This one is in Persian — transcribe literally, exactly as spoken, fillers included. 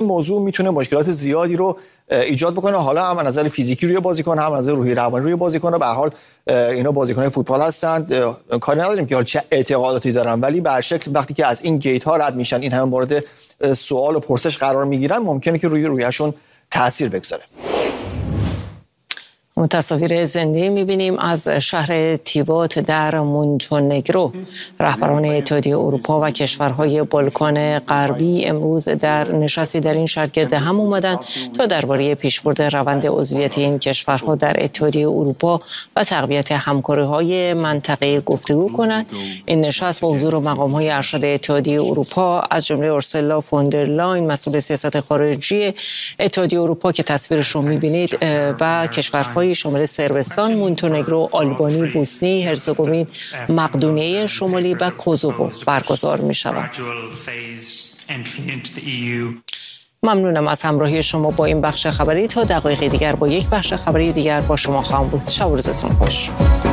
موضوع میتونه مشکلات زیادی رو ایجاد بکنه، حالا هم از نظر فیزیکی روی بازیکن، هم از نظر روحی روانی روی بازیکن. به هر حال اینا بازیکن‌های فوتبال هستند، کاری نداریم که حالا چه اعتقاداتی دارن، ولی به هر شکل وقتی که از این گیت ها رد میشن، این همه مورد سوال و پرسش قرار میگیرن، ممکنه که روی رویشون تاثیر بگذاره. تصاویر زنده می‌بینیم از شهر تیوات در مونتونگرو. رهبران اتحادیه اروپا و کشورهای بالکان غربی امروز در نشستی در این شهر گرد هم اومدند تا درباره پیشبرد روند عضویت این کشورها در اتحادیه اروپا و تقویت همکاری‌های منطقه گفتگو کنند. این نشست با حضور مقام‌های ارشد اتحادیه اروپا از جمله اورسولا فوندرلاین مسئول سیاست خارجی اتحادیه اروپا که تصویرش رو می‌بینید و کشورهای شامل صربستان، مونتونگرو، آلبانی، بوسنی، هرزگوین، مقدونیه شمالی و کوزوو برگزار می شود. ممنونم از همراهی شما با این بخش خبری. تا دقایق دیگر با یک بخش خبری دیگر با شما خواهم بود. شب و روزتون خوش.